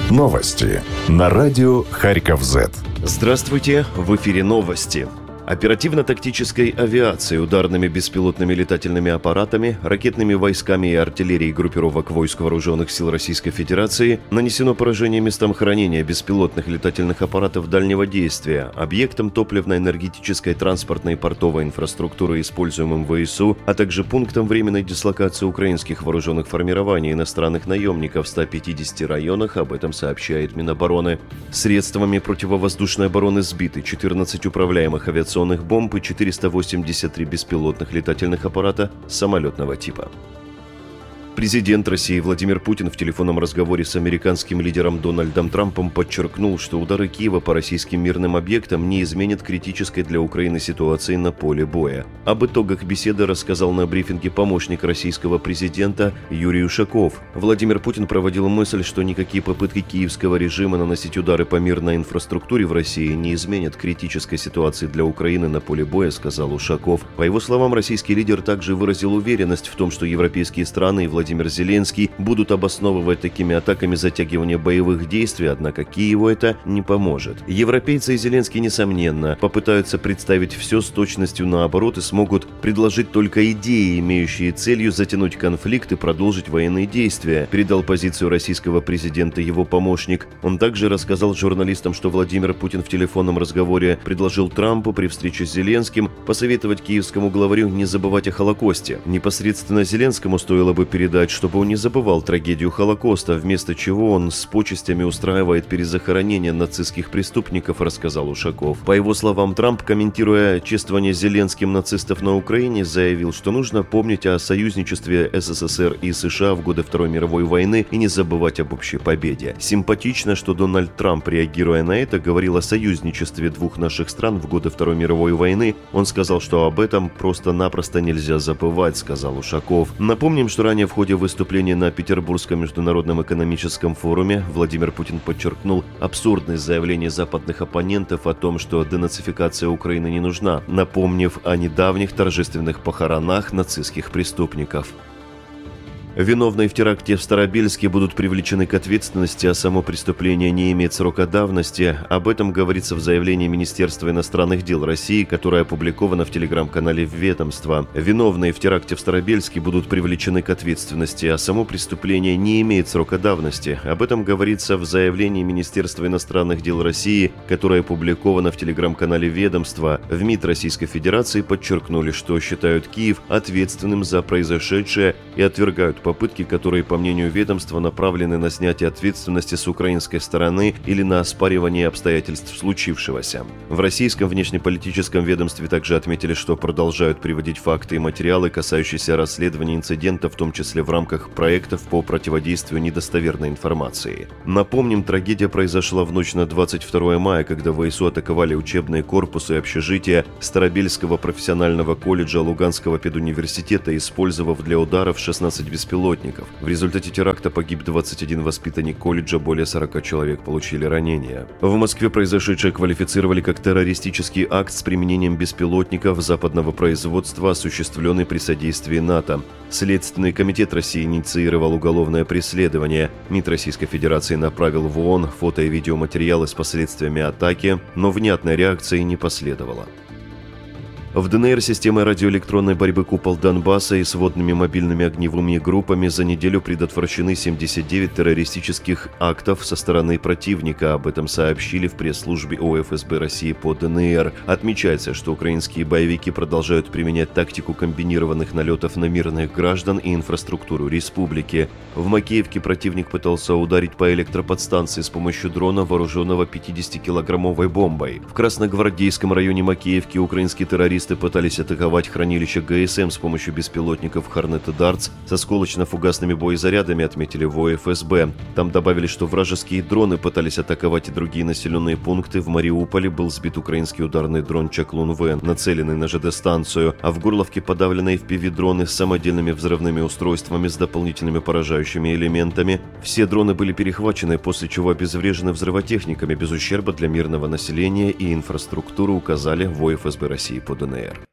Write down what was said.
Новости на радио Харьков-Z. Здравствуйте, в эфире новости. Оперативно-тактической авиацией, ударными беспилотными летательными аппаратами, ракетными войсками и артиллерией группировок войск Вооруженных сил Российской Федерации нанесено поражение местам хранения беспилотных летательных аппаратов дальнего действия, объектам топливно-энергетической, транспортной и портовой инфраструктуры, используемым ВСУ, а также пунктам временной дислокации украинских вооруженных формирований и иностранных наемников в 150 районах, об этом сообщает Минобороны. Средствами противовоздушной обороны сбиты 14 управляемых авиационных бомб и 483 беспилотных летательных аппарата самолетного типа. Президент России Владимир Путин в телефонном разговоре с американским лидером Дональдом Трампом подчеркнул, что удары Киева по российским мирным объектам не изменят критической для Украины ситуации на поле боя. Об итогах беседы рассказал на брифинге помощник российского президента Юрий Ушаков. Владимир Путин проводил мысль, что никакие попытки киевского режима наносить удары по мирной инфраструктуре в России не изменят критической ситуации для Украины на поле боя, сказал Ушаков. По его словам, российский лидер также выразил уверенность в том, что европейские страны и Владимир Зеленский будут обосновывать такими атаками затягивание боевых действий, однако Киеву это не поможет. Европейцы и Зеленский, несомненно, попытаются представить все с точностью наоборот и смогут предложить только идеи, имеющие целью затянуть конфликт и продолжить военные действия, передал позицию российского президента его помощник. Он также рассказал журналистам, что Владимир Путин в телефонном разговоре предложил Трампу при встрече с Зеленским посоветовать киевскому главарю не забывать о Холокосте. Непосредственно Зеленскому стоило бы передать, чтобы он не забывал трагедию Холокоста, вместо чего он с почестями устраивает перезахоронение нацистских преступников, рассказал Ушаков. По его словам, Трамп, комментируя чествование Зеленским нацистов на Украине, заявил, что нужно помнить о союзничестве СССР и США в годы Второй мировой войны и не забывать об общей победе. Симпатично, что Дональд Трамп, реагируя на это, говорил о союзничестве двух наших стран в годы Второй мировой войны. Он сказал, что об этом просто-напросто нельзя забывать, сказал Ушаков. Напомним, что ранее в ходе выступления на Петербургском международном экономическом форуме Владимир Путин подчеркнул абсурдность заявления западных оппонентов о том, что денацификация Украины не нужна, напомнив о недавних торжественных похоронах нацистских преступников. Виновные в теракте в Старобельске будут привлечены к ответственности, а само преступление не имеет срока давности. Об этом говорится в заявлении Министерства иностранных дел России, которое опубликовано в телеграм-канале ведомства. Виновные в теракте в Старобельске будут привлечены к ответственности, а само преступление не имеет срока давности. Об этом говорится в заявлении Министерства иностранных дел России, которое опубликовано в телеграм-канале ведомства. В МИД Российской Федерации подчеркнули, что считают Киев ответственным за произошедшее и отвергают попытки, которые, по мнению ведомства, направлены на снятие ответственности с украинской стороны или на оспаривание обстоятельств случившегося. В российском внешнеполитическом ведомстве также отметили, что продолжают приводить факты и материалы, касающиеся расследования инцидента, в том числе в рамках проектов по противодействию недостоверной информации. Напомним, трагедия произошла в ночь на 22 мая, когда ВСУ атаковали учебные корпусы и общежития Старобельского профессионального колледжа Луганского педуниверситета, использовав для ударов 16 беспилотников. В результате теракта погиб 21 воспитанник колледжа, более 40 человек получили ранения. В Москве произошедшее квалифицировали как террористический акт с применением беспилотников западного производства, осуществленный при содействии НАТО. Следственный комитет России инициировал уголовное преследование. МИД Российской Федерации направил в ООН фото и видеоматериалы с последствиями атаки, но внятной реакции не последовало. В ДНР системой радиоэлектронной борьбы «Купол Донбасса» и сводными мобильными огневыми группами за неделю предотвращены 79 террористических актов со стороны противника. Об этом сообщили в пресс-службе ОФСБ России по ДНР. Отмечается, что украинские боевики продолжают применять тактику комбинированных налетов на мирных граждан и инфраструктуру республики. В Макеевке противник пытался ударить по электроподстанции с помощью дрона, вооруженного 50-килограммовой бомбой. В Красногвардейском районе Макеевки украинские террористы пытались атаковать хранилище ГСМ с помощью беспилотников Hornet и Darts с осколочно-фугасными боезарядами, отметили в ОФСБ. Там добавили, что вражеские дроны пытались атаковать и другие населенные пункты. В Мариуполе был сбит украинский ударный дрон Чаклун-В, нацеленный на ЖД-станцию, а в Горловке подавлены FPV-дроны с самодельными взрывными устройствами с дополнительными поражающими элементами. Все дроны были перехвачены, после чего обезврежены взрывотехниками без ущерба для мирного населения и инфраструктуры, указали в ОФСБ России по ДНР.